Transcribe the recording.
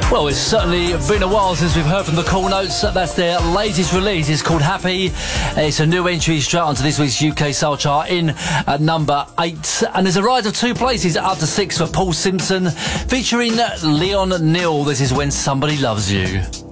Well, it's certainly been a while since we've heard from the Cool Notes. That's their latest release. It's called Happy. It's a new entry straight onto this week's UK Soul Chart in at number 8. And there's a rise of 2 places up to 6 for Paul Simpson featuring Leon Neal. This is When Somebody Loves You.